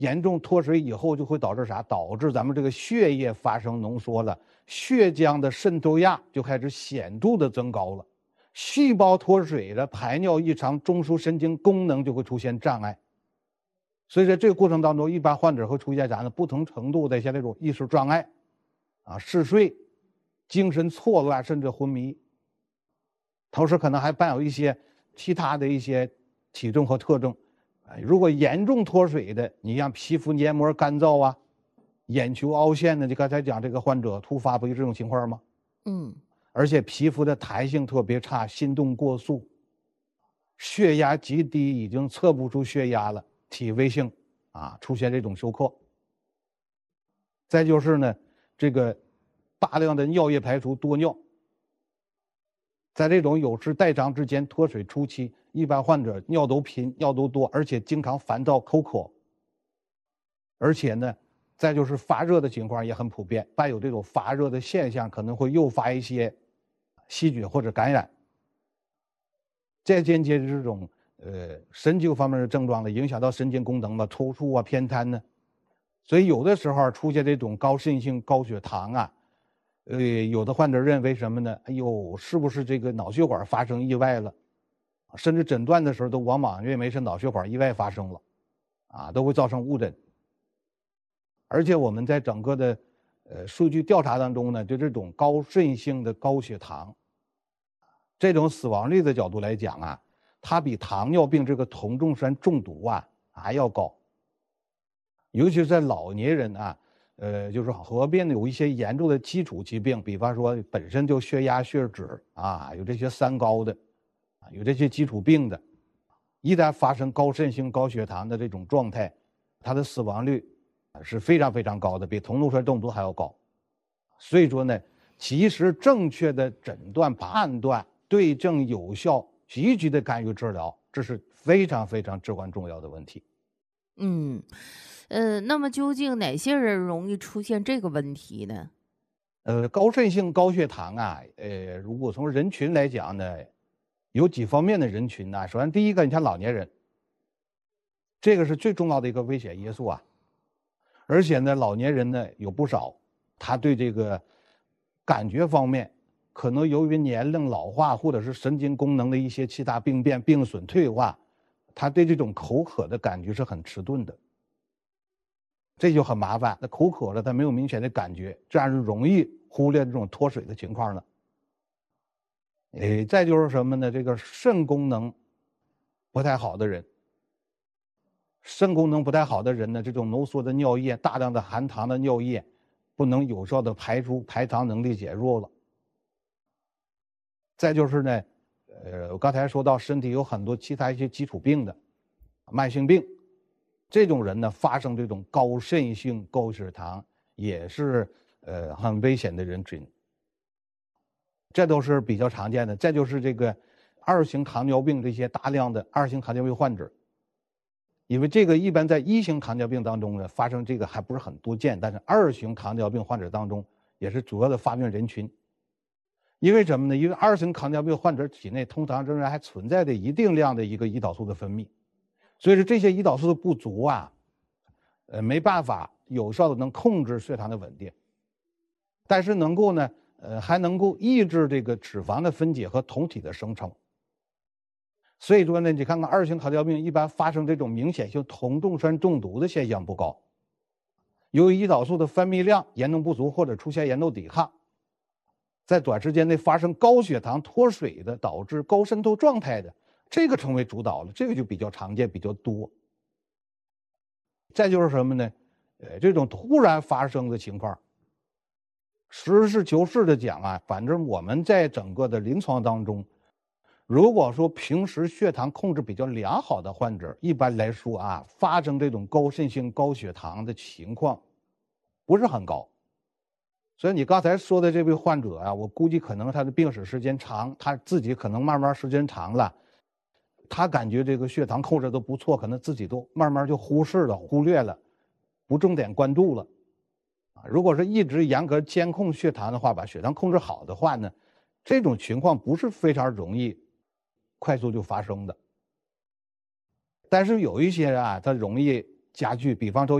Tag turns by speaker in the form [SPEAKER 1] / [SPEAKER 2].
[SPEAKER 1] 严重脱水以后就会导致啥？导致咱们这个血液发生浓缩了，血浆的渗透压就开始显著的增高了，细胞脱水了，排尿异常，中枢神经功能就会出现障碍。所以在这个过程当中，一般患者会出现啥呢？不同程度的像这种意识障碍嗜睡、精神错乱，甚至昏迷。同时可能还伴有一些其他的一些体征和特征。如果严重脱水的，你像皮肤黏膜干燥啊，眼球凹陷的，就刚才讲这个患者突发不就这种情况吗？而且皮肤的弹性特别差，心动过速，血压极低，已经测不出血压了，体位性出现这种休克。再就是呢，这个大量的尿液排出，多尿。在这种有失代偿之间脱水初期，一般患者尿都频、尿都多，而且经常烦躁、口渴。而且呢，再就是发热的情况也很普遍，伴有这种发热的现象，可能会诱发一些细菌或者感染。再间接这种神经方面的症状呢，影响到神经功能了，抽搐偏瘫呢。所以有的时候出现这种高渗性高血糖有的患者认为什么呢？哎呦，是不是这个脑血管发生意外了？甚至诊断的时候都往往认为是脑血管意外发生了，都会造成误诊。而且我们在整个的数据调查当中呢，就这种高渗性的高血糖，这种死亡率的角度来讲它比糖尿病这个酮重酸中毒还要高。尤其是在老年人就是合并有一些严重的基础疾病，比方说本身就血压、血脂有这些三高的，有这些基础病的，一旦发生高渗性高血糖的这种状态，它的死亡率是非常非常高的，比酮重酸中毒还要高。所以说呢，及时正确的诊断判断，对症有效，积极的干预治疗，这是非常非常至关重要的问题。
[SPEAKER 2] 那么究竟哪些人容易出现这个问题呢？
[SPEAKER 1] 高渗性高血糖如果从人群来讲呢，有几方面的人群呢。首先第一个，你像老年人，这个是最重要的一个危险因素而且呢，老年人呢有不少，他对这个感觉方面，可能由于年龄老化或者是神经功能的一些其他病变、病损退化，他对这种口渴的感觉是很迟钝的。这就很麻烦，那口渴了，他没有明显的感觉，这样就容易忽略这种脱水的情况了。再就是什么呢？这个肾功能不太好的人，肾功能不太好的人呢，这种浓缩的尿液、大量的含糖的尿液，不能有效的排出，排糖能力减弱了。再就是呢，我刚才说到身体有很多其他一些基础病的，慢性病。这种人呢，发生这种高渗性高血糖也是很危险的人群，这都是比较常见的。再就是这个二型糖尿病这些大量的二型糖尿病患者，因为这个一般在一型糖尿病当中呢发生这个还不是很多见，但是二型糖尿病患者当中也是主要的发病人群。因为什么呢？因为二型糖尿病患者体内通常仍然还存在着一定量的一个胰岛素的分泌。所以说这些胰岛素的不足没办法有效的能控制血糖的稳定，但是能够呢，还能够抑制这个脂肪的分解和酮体的生成。所以说呢，你看看二型糖尿病一般发生这种明显性酮重酸中毒的现象不高，由于胰岛素的分泌量严重不足或者出现严重抵抗，在短时间内发生高血糖脱水的，导致高渗透状态的。这个成为主导了，这个就比较常见，比较多。再就是什么呢？这种突然发生的情况，实事求是的讲反正我们在整个的临床当中，如果说平时血糖控制比较良好的患者，一般来说发生这种高渗性高血糖的情况不是很高。所以你刚才说的这位患者我估计可能他的病史时间长，他自己可能慢慢时间长了。他感觉这个血糖控制都不错，可能自己都慢慢就忽视了、忽略了，不重点关注了。如果是一直严格监控血糖的话，把血糖控制好的话呢，这种情况不是非常容易快速就发生的。但是有一些人他容易加剧，比方说。